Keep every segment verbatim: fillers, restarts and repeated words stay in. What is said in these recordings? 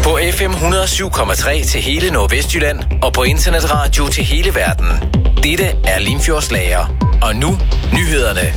På F M et hundrede og syv komma tre til hele Nordvestjylland og på internetradio til hele verden. Dette er Limfjordslager. Og nu nyhederne.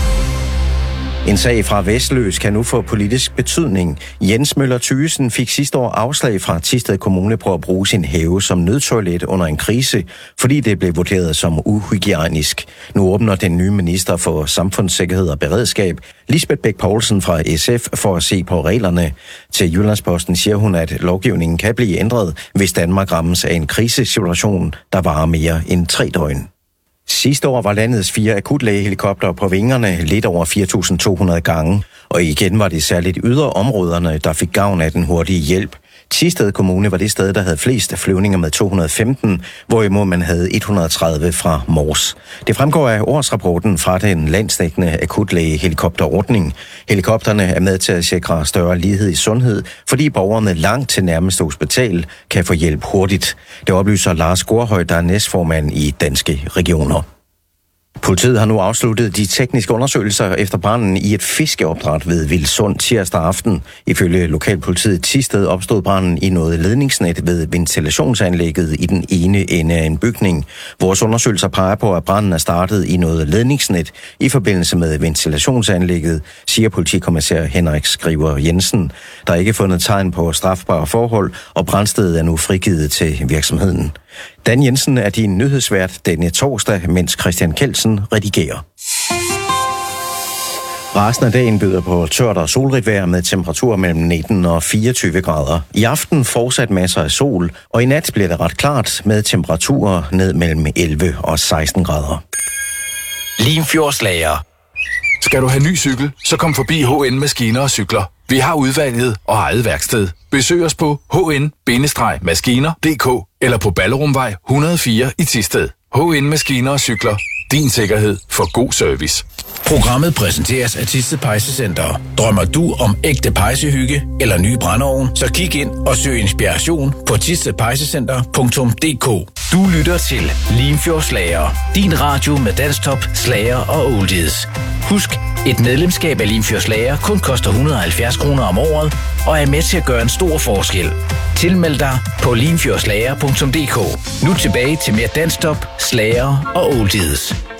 En sag fra Vestløs kan nu få politisk betydning. Jens Møller Thygesen fik sidste år afslag fra Thisted Kommune på at bruge sin have som nødtoilet under en krise, fordi det blev vurderet som uhygiejnisk. Nu åbner den nye minister for samfundssikkerhed og beredskab, Lisbeth Bech Poulsen fra S F, for at se på reglerne. Til Jyllandsposten siger hun, at lovgivningen kan blive ændret, hvis Danmark rammes af en krisesituation, der varer mere end tre døgn. Sidste år var landets fire akutlægehelikoptere på vingerne lidt over fire tusind to hundrede gange, og igen var det særligt ydre områderne, der fik gavn af den hurtige hjælp. Thisted Kommune var det sted, der havde flest flyvninger med to hundrede og femten, hvorimod man havde et hundrede og tredive fra Mors. Det fremgår af årsrapporten fra den landsdækkende akutlægehelikopterordning. Helikopterne er med til at sikre større lighed i sundhed, fordi borgerne langt til nærmeste hospital kan få hjælp hurtigt. Det oplyser Lars Gårdhøj, der er næstformand i Danske Regioner. Politiet har nu afsluttet de tekniske undersøgelser efter branden i et fiskeopdræt ved Vildsund tirsdag aften. Ifølge lokalpolitiet Thisted opstod branden i noget ledningsnet ved ventilationsanlægget i den ene ende af en bygning. Vores undersøgelser peger på, at branden er startet i noget ledningsnet i forbindelse med ventilationsanlægget, siger politikommissær Henrik Skriver Jensen. Der er ikke fundet tegn på strafbare forhold, og brandstedet er nu frigivet til virksomheden. Dan Jensen er din nyhedsvært denne torsdag, mens Christian Kelsen redigerer. Resten af dagen byder på tørt og solrigt vejr med temperaturer mellem nitten og fireogtyve grader. I aften fortsat masser af sol, og i nat bliver det ret klart med temperaturer ned mellem elleve og seksten grader. Limfjordslager. Skal du have ny cykel, så kom forbi H N Maskiner og Cykler. Vi har udvalget og eget værksted. Besøg os på h n maskiner punktum d k eller på Ballerumvej et hundrede og fire i Thisted. H N Maskiner og Cykler. Din sikkerhed for god service. Programmet præsenteres af Thisted Pejsecenter. Drømmer du om ægte pejsehygge eller ny brændeovn, så kig ind og søg inspiration på thisted pejsecenter punktum d k. Du lytter til Limfjordslager. Din radio med dansktop, slager og oldies. Husk, et medlemskab af Limfjordslager kun koster et hundrede og halvfjerds kroner om året og er med til at gøre en stor forskel. Tilmeld dig på limfjordslager punktum d k. Nu tilbage til mere dansktop, slager og oldies.